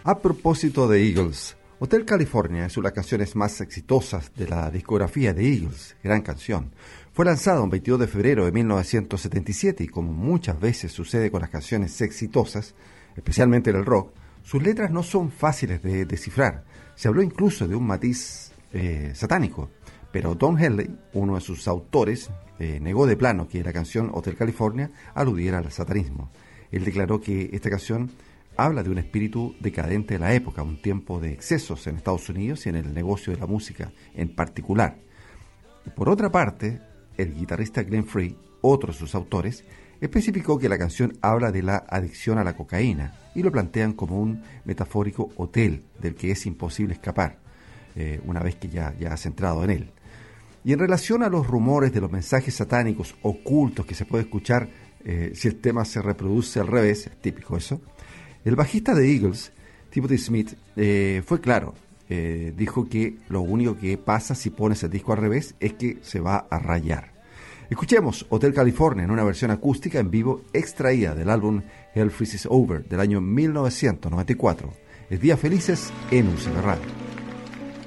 A propósito de Eagles, Hotel California es una de las canciones más exitosas de la discografía de Eagles, gran canción. Fue lanzada un 22 de febrero de 1977 y como muchas veces sucede con las canciones exitosas, especialmente en el rock, sus letras no son fáciles de descifrar. Se habló incluso de un matiz satánico, pero Don Henley, uno de sus autores, negó de plano que la canción Hotel California aludiera al satanismo. Él declaró que esta canción habla de un espíritu decadente de la época, un tiempo de excesos en Estados Unidos y en el negocio de la música en particular. Y por otra parte, el guitarrista Glenn Frey, otro de sus autores, especificó que la canción habla de la adicción a la cocaína y lo plantean como un metafórico hotel del que es imposible escapar, una vez que ya has entrado en él. Y en relación a los rumores de los mensajes satánicos ocultos que se puede escuchar si el tema se reproduce al revés, es típico eso, el bajista de Eagles, Timothy Smith, fue claro. Dijo que lo único que pasa si pones el disco al revés es que se va a rayar. Escuchemos Hotel California en una versión acústica en vivo extraída del álbum Hell Freezes Over del año 1994. Es Días Felices en UCB Radio.